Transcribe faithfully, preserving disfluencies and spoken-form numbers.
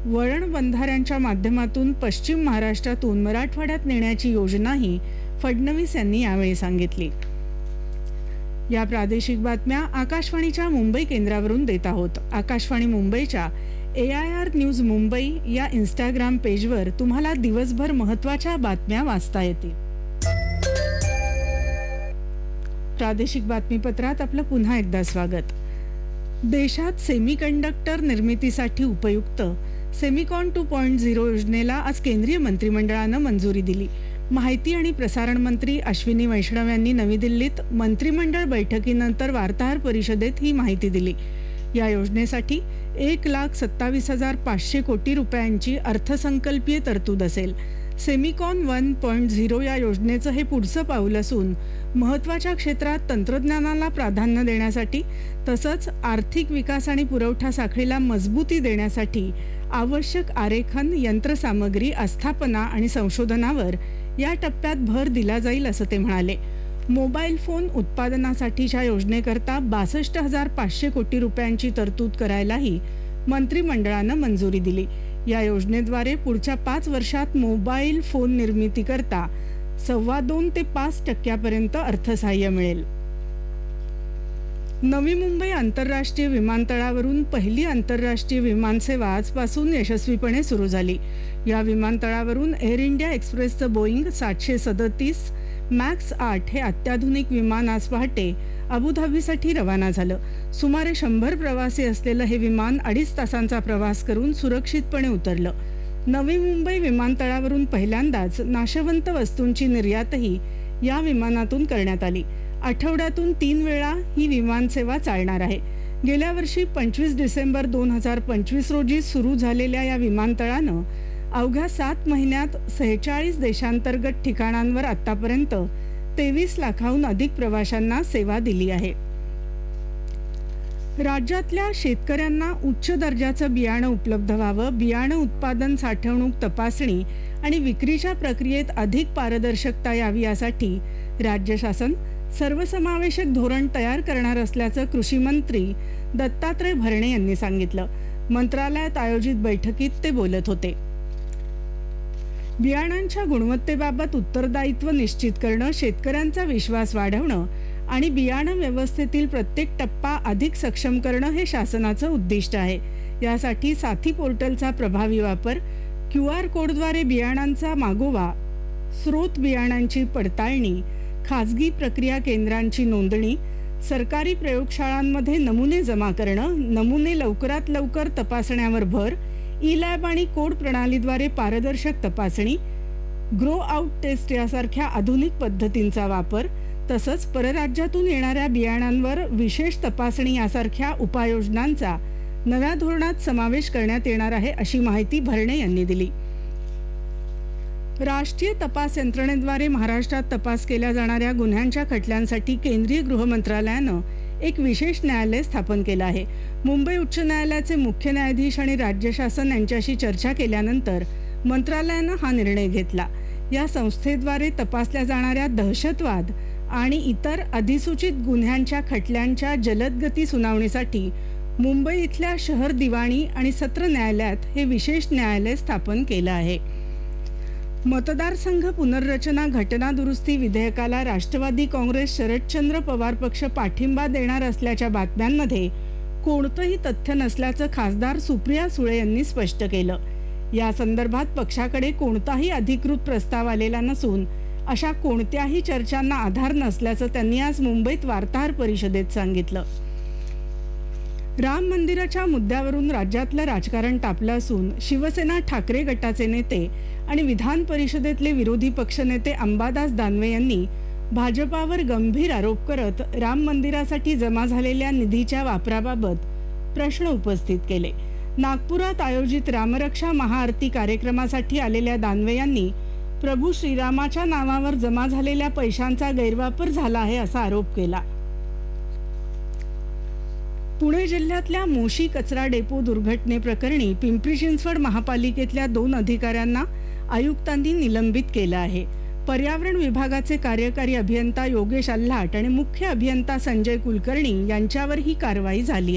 वळण बंधाऱ्यांच्या माध्यमातून पश्चिम महाराष्ट्रातून मराठवाड्यात नेण्याची योजनाही फडणवीस यांनी यावेळी सांगितली. या प्रादेशिक बातम्या आकाशवाणीच्या मुंबई केंद्रावरून देत आहोत. आकाशवाणी मुंबईच्या ए आय आर न्यूज मुंबई या इंस्टाग्राम पेजवर तुम्हाला दिवसभर महत्त्वाच्या बातम्या वाचता येतील. प्रादेशिक बातमीपत्रात आपलं पुन्हा एकदा स्वागत. देशात सेमीकंडक्टर निर्मितीसाठी उपयुक्त सेमिकॉन टू पॉइंट झिरो योजनेला आज केंद्रीय मंत्रिमंडळानं मंजुरी दिली. माहिती आणि प्रसारण मंत्री अश्विनी वैष्णव यांनी नवी दिल्लीत मंत्रिमंडळ बैठकीनंतर वार्ताहर परिषदेत ही माहिती दिली. या योजनेसाठी एक लाख सत्तावीस हजार पाचशे कोटी रुपयांची अर्थसंकल्पीय तरतूद असेल. सेमिकॉन वन पॉइंट झिरो या योजनेचं हे पुढचं पाऊल असून महत्त्वाच्या क्षेत्रात तंत्रज्ञानाला प्राधान्य देण्यासाठी तसंच आर्थिक विकास आणि पुरवठा साखळीला मजबूती देण्यासाठी आवश्यक आरेखन, यंत्रसामग्री, आस्थापना आणि संशोधनावर या टप्प्यात भर दिला जाईल असं ते म्हणाले. मोबाईल फोन उत्पादनासाठीच्या योजनेकरता बासष्ट हजार पाचशे कोटी रुपयांची तरतूद करायलाही मंत्रिमंडळानं मंजुरी दिली. या योजनेद्वारे पुढच्या पाच वर्षात मोबाईल फोन निर्मितीकरता सव्वा दोन ते पाच टक्क्यापर्यंत अर्थसहाय्य मिळेल. नवी मुंबई आंतरराष्ट्रीय विमानतळावरून पहिली आंतरराष्ट्रीय विमानसेवा आजपासून यशस्वीपणे सुरू झाली. या विमानतळावरून एअर इंडिया एक्सप्रेसचं बोईंग सातशे सदतीस मॅक्स आठ हे अत्याधुनिक विमान आज पहाटे अबुधाबीसाठी रवाना झालं. सुमारे शंभर प्रवासी असलेलं हे विमान अडीच तासांचा प्रवास करून सुरक्षितपणे उतरलं. नवी मुंबई विमानतळावरून पहिल्यांदाच नाशवंत वस्तूंची निर्यातही या विमानातून करण्यात आली. आठवड्यातून तीन वेळा ही विमानसेवा चालणार आहे. गेल्या वर्षी पंचवीस डिसेंबर दोन हजार पंचवीस रोजी सुरू झालेल्या या विमानतळानं अवघ्या सात महिन्यात सेहेचाळीस देशांतर्गत ठिकाणांवर आतापर्यंत तेवीस लाखाहून अधिक प्रवाशांना सेवा दिली आहे. राज्यातल्या शेतकऱ्यांना उच्च दर्जाचं बियाणं उपलब्ध व्हावं, बियाणं उत्पादन, साठवणूक, तपासणी आणि विक्रीच्या प्रक्रियेत अधिक पारदर्शकता यावी यासाठी राज्य शासन सर्वसमावेशक धोरण तयार करणार असल्याचं कृषी मंत्री दत्तात्रय भरणे यांनी सांगितलं. मंत्रालयात आयोजित बैठकीत ते बोलत होते. बियाणांच्या गुणवत्तेबाबत उत्तरदायित्व निश्चित करणं, शेतकऱ्यांचा विश्वास वाढवणं आणि बियाणं व्यवस्थेतील प्रत्येक टप्पा अधिक सक्षम करणं हे शासनाचं उद्दिष्ट आहे. यासाठी साथी पोर्टलचा प्रभावी वापर, क्यू आर कोडद्वारे बियाणांचा मागोवा, स्रोत बियाणांची पडताळणी, खाजगी प्रक्रिया केंद्रांची नोंदणी, सरकारी प्रयोगशाळांमध्ये नमुने जमा करणं, नमुने लवकरात लवकर तपासण्यावर भर, ई लॅब आणि कोड प्रणालीद्वारे पारदर्शक तपासणी, ग्रो आउट टेस्ट यासारख्या आधुनिक पद्धतींचा वापर, तसंच परराज्यातून येणाऱ्या बियाणांवर विशेष तपासणी यासारख्या उपाययोजनांचा नव्या धोरणात समावेश करण्यात येणार आहे, अशी माहिती भरणे यांनी दिली. राष्ट्रीय तपास यंत्रणेद्वारे महाराष्ट्रात तपास केल्या जाणाऱ्या गुन्ह्यांच्या खटल्यांसाठी केंद्रीय गृह मंत्रालयानं एक विशेष न्यायालय स्थापन केलं आहे. मुंबई उच्च न्यायालयाचे मुख्य न्यायाधीश आणि राज्य शासन यांच्याशी चर्चा केल्यानंतर मंत्रालयानं हा निर्णय घेतला. या संस्थेद्वारे तपासल्या जाणाऱ्या दहशतवाद आणि इतर अधिसूचित गुन्ह्यांच्या खटल्यांच्या जलदगती सुनावणीसाठी मुंबई इथल्या शहर दिवाणी आणि सत्र न्यायालयात हे विशेष न्यायालय स्थापन केलं आहे. मतदारसंघ पुनर्रचना घटना दुरुस्ती विधेयकाला राष्ट्रवादी काँग्रेस, शरदचंद्र पवार पक्ष पाठिंबा देणार असल्याच्या बातम्यांमध्ये कोणतंही तथ्य नसल्याचं खासदार सुप्रिया सुळे यांनी स्पष्ट केलं. या संदर्भात पक्षाकडे कोणताही अधिकृत प्रस्ताव आलेला नसून अशा कोणत्याही चर्चांना आधार नसल्याचं त्यांनी आज मुंबईत वार्ताहर परिषदेत सांगितलं. राम मंदिराच्या मुद्द्यावरून राज्यातलं राजकारण तापलं असून शिवसेना ठाकरे गटाचे नेते आणि विधान परिषदेतले विरोधी पक्षनेते अंबादास दानवे यांनी भाजपावर गंभीर आरोप करत राम मंदिरासाठी जमा झालेल्या निधीच्या वापराबाबत प्रश्न उपस्थित केले. नागपुरात आयोजित रामरक्षा महाआरती कार्यक्रमासाठी आलेल्या दानवे यांनी प्रभू श्रीरामाच्या नावावर जमा झालेल्या पैशांचा गैरवापर झाला आहे असा आरोप केला. पुणे जिल्ह्यातल्या मोशी कचरा डेपो दुर्घटनेप्रकरणी पिंपरी चिंचवड महापालिकेतल्या दोन अधिकाऱ्यांना आयुक्तांनी निलंबित केलं आहे. पर्यावरण विभागाचे कार्यकारी अभियंता योगेश आल्हाट आणि मुख्य अभियंता संजय कुलकर्णी यांच्यावर ही कारवाई झाली